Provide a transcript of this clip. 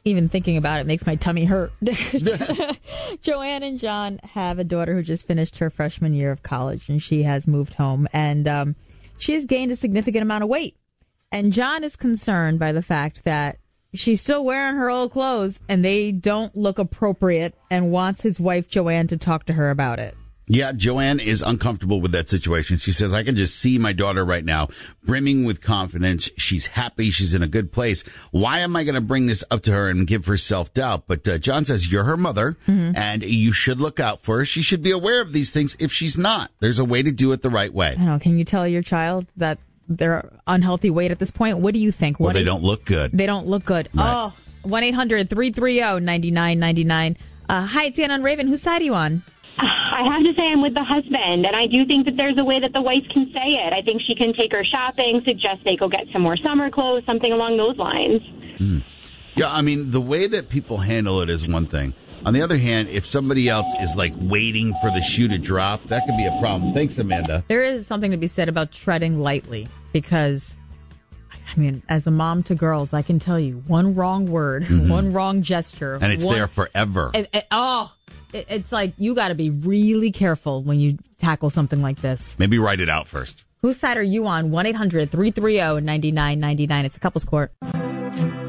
Even thinking about it makes my tummy hurt. Joanne and John have a daughter who just finished her freshman year of college, and she has moved home, and she has gained a significant amount of weight. And John is concerned by the fact that she's still wearing her old clothes, and they don't look appropriate, and wants his wife, Joanne, to talk to her about it. Yeah, Joanne is uncomfortable with that situation. She says, I can just see my daughter right now brimming with confidence. She's happy. She's in a good place. Why am I going to bring this up to her and give her self-doubt? But John says, you're her mother, and you should look out for her. She should be aware of these things if she's not. There's a way to do it the right way. I don't know. Can you tell your child that they're unhealthy weight at this point? What do you think? Well, they don't look good. They don't look good. Right. Oh, 1-800-330-9999. Hi, it's Ann on Raven. Whose side are you on? I have to say I'm with the husband, and I do think that there's a way that the wife can say it. I think she can take her shopping, suggest they go get some more summer clothes, something along those lines. Yeah, I mean, the way that people handle it is one thing. On the other hand, if somebody else is like waiting for the shoe to drop, that could be a problem. Thanks, Amanda. There is something to be said about treading lightly because, I mean, as a mom to girls, I can tell you one wrong word, one wrong gesture. And it's there forever. It's like you got to be really careful when you tackle something like this. Maybe write it out first. Whose side are you on? 1-800-330-9999. It's a couples court.